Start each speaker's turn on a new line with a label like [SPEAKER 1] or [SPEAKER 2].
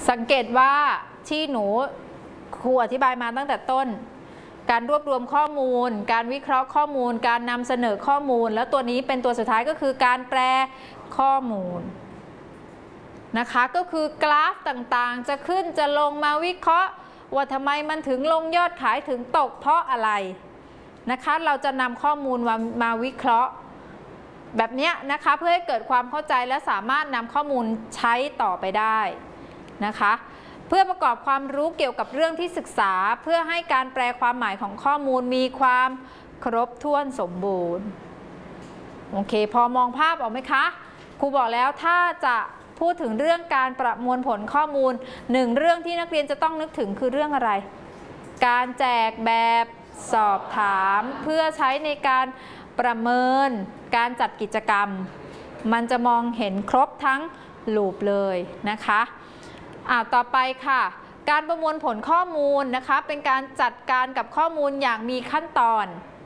[SPEAKER 1] สังเกตว่าที่ครูอธิบายมาตั้งแต่ต้นการรวบรวมข้อมูลการวิเคราะห์ข้อมูลการนำเสนอข้อมูลแล้วตัวนี้เป็นตัวสุดท้ายก็คือการแปลข้อมูลนะคะก็คือกราฟต่างๆจะขึ้นจะลงมาวิเคราะห์ว่าทำไมมันถึงลงยอดขายถึงตกเพราะอะไรนะคะเราจะนำข้อมูลมาวิเคราะห์แบบนี้นะคะเพื่อให้เกิดความเข้าใจและสามารถนำข้อมูลใช้ต่อไปได้นะคะเพื่อประกอบความรู้เกี่ยวกับเรื่องที่ศึกษาเพื่อให้การแปลความหมายของข้อมูลมีความครบถ้วนสมบูรณ์โอเคพอมองภาพออกไหมคะครูบอกแล้วถ้าจะพูดถึงเรื่องการประมวลผลข้อมูล1เรื่องที่นักเรียนจะต้องนึกถึงคือเรื่องอะไรการแจกแบบสอบถามเพื่อใช้ในการประเมินการจัดกิจกรรมมันจะมองเห็นครบทั้งลูปเลยนะคะต่อไปค่ะการประมวลผลข้อมูลนะคะเป็นการจัดการกับข้อมูลอย่างมีขั้นตอน